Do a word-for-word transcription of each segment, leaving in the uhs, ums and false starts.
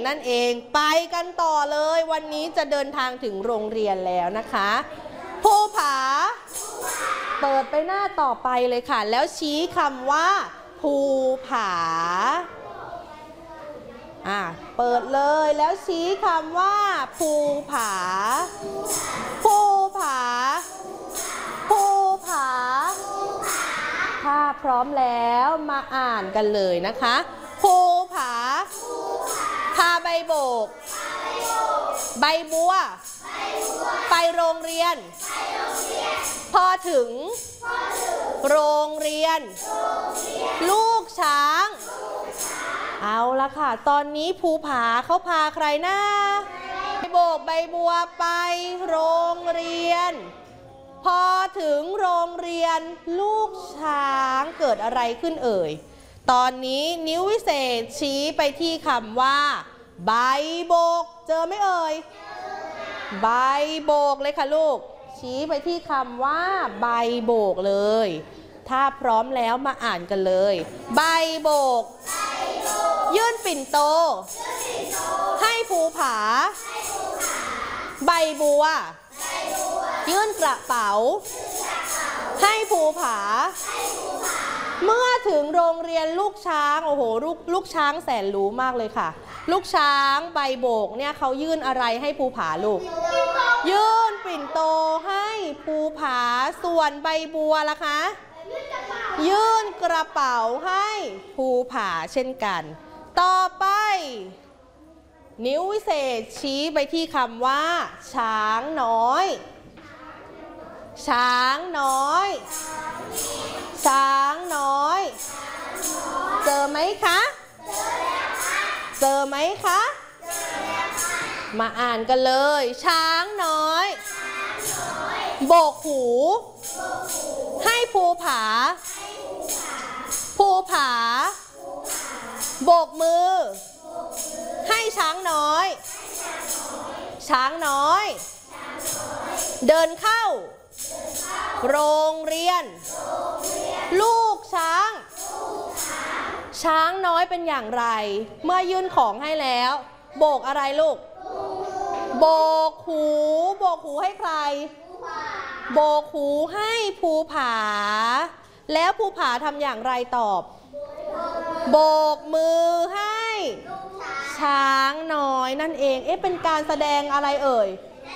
นั่นเองไปกันต่อเลยวันนี้จะเดินทางถึงโรงเรียนแล้วนะคะภูผาเปิดไปหน้าต่อไปเลยค่ะแล้วชี้คำว่าภูผาอ่ะเปิดเลยแล้วชี้คำว่าภูผาภูผาภูผาถ้าพร้อมแล้วมาอ่านกันเลยนะคะภูผาพาใบโบกใบบัวไปโรงเรียนพอถึงโรงเรียนลูกช้างเอาละค่ะตอนนี้ภูผาเขาพาใครนะใบโบกใบบัวไปโรงเรียนพอถึงโรงเรียนลูกช้างเกิดอะไรขึ้นเอ่ยตอนนี้นิ้ววิเศษชี้ไปที่คำว่าใบโบกเจอไหมเอ่ยใบโบกเลยค่ะลูกชี้ไปที่คำว่าใบโบกเลยถ้าพร้อมแล้วมาอ่านกันเลยใบโบกยื่นปิ่นโตให้ภูผาใบบัวยื่นกระเป๋าให้ภูผาเมื่อถึงโรงเรียนลูกช้างโอ้โหลูกลูกช้างแสนรู้มากเลยค่ะลูกช้างใบโบกเนี่ยเขายื่นอะไรให้ภูผาลูกยื่นปิ่นโตให้ภูผาส่วนใบบัวล่ะคะยื่นกระเป๋าให้ภูผาเช่นกันต่อไปนิ้ววิเศษชี้ไปที่คำว่าช้างน้อยช้างน้อยช้างน้อยเจอไหมคะเจอไหมคะมาอ่านกันเลยช้างน้อยโบกหูให้ภูผาภูผาโบกมือให้ช้างน้อยช้างน้อยเดินเข้าโรงเรียนลูกช้างช้างน้อยเป็นอย่างไรเมื่อยื่นของให้แล้วโบกอะไรลูกโบกหูโบกหูให้ใครโบกหูให้ภูผาแล้วภูผาทำอย่างไรตอบโบกมือให้ช้างน้อยนั่นเองเอ๊ะเป็นการแสดงอะไรเอ่ย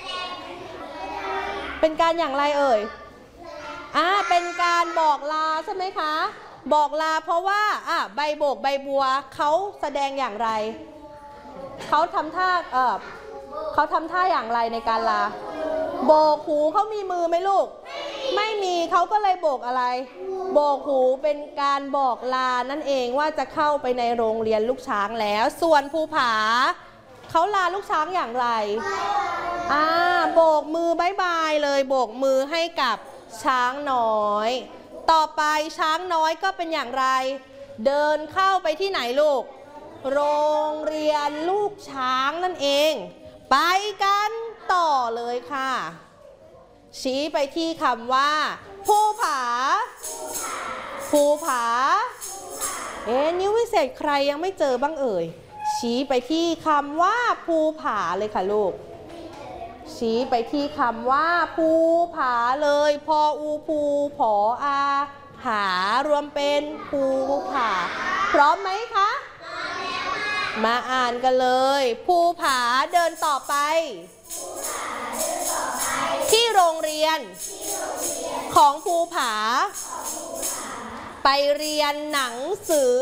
เป็นการอย่างไรเอ่ยอ่าเป็นการบอกลาใช่ไหมคะบอกลาเพราะว่าอ่ะใบโบกใบบัวเขาแสดงอย่างไรเขาทำท่าเออเขาทำท่าอย่างไรในการลาโบกหูเขามีมือไหมลูกไม่มีเขาก็เลยโบกอะไรโบกหูเป็นการบอกลานั่นเองว่าจะเข้าไปในโรงเรียนลูกช้างแล้วส่วนภูผาเขาลาลูกช้างอย่างไรอ่าโบกมือบายบายเลยโบกมือให้กับช้างน้อยต่อไปช้างน้อยก็เป็นอย่างไรเดินเข้าไปที่ไหนลูกโรงเรียนลูกช้างนั่นเองไปกันต่อเลยค่ะชี้ไปที่คำว่าภูผาภูผาเอ๊ะนิ้ววิเศษใครยังไม่เจอบ้างเอ่ยชี้ไปที่คำว่าภูผาเลยค่ะลูกชี้ไปที่คำว่าภูผาเลยพออูภูผออาผารวมเป็นภูผาพร้อมไหมคะมาอ่านกันเลยภูผาเดินต่อไปที่โรงเรียนของภูผาไปเรียนหนังสือ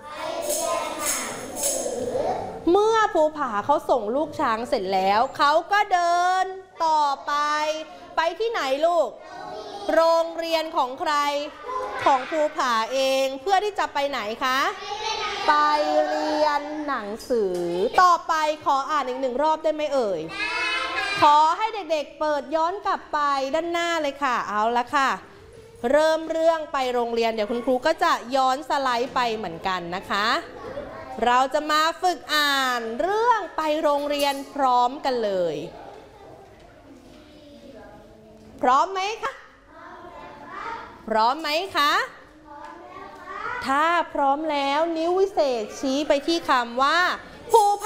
เมื่อภูผาเขาส่งลูกช้างเสร็จแล้วเขาก็เดินต่อไปไปที่ไหนลูกโรงเรียนของใครของภูผาเองเพื่อที่จะไปไหนคะไปเรียนหนังสือต่อไปขออ่านอีกหนึ่งรอบได้ไหมเอ่ยขอให้เด็กๆเปิดย้อนกลับไปด้านหน้าเลยค่ะเอาละค่ะเริ่มเรื่องไปโรงเรียนเดี๋ยวคุณครูก็จะย้อนสไลด์ไปเหมือนกันนะคะเราจะมาฝึกอ่านเรื่องไปโรงเรียนพร้อมกันเลยพร้อมไหมคะพร้อมไหมคะถ้าพร้อมแล้วนิ้ววิเศษชี้ไปที่คำว่าภูผ